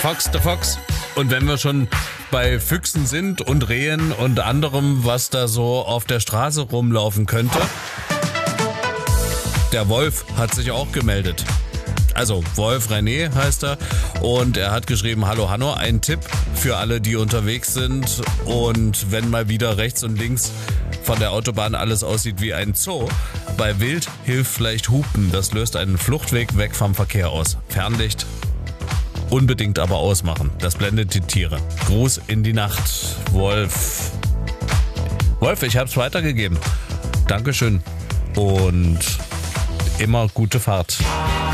der Fox. Und wenn wir schon bei Füchsen sind und Rehen und anderem, was da so auf der Straße rumlaufen könnte, der Wolf hat sich auch gemeldet. Also Wolf René heißt er und er hat geschrieben, hallo Hanno, ein Tipp für alle, die unterwegs sind und wenn mal wieder rechts und links von der Autobahn alles aussieht wie ein Zoo. Bei Wild hilft vielleicht Hupen, das löst einen Fluchtweg weg vom Verkehr aus. Fernlicht unbedingt aber ausmachen, das blendet die Tiere. Gruß in die Nacht, Wolf. Wolf, ich hab's weitergegeben. Dankeschön und immer gute Fahrt.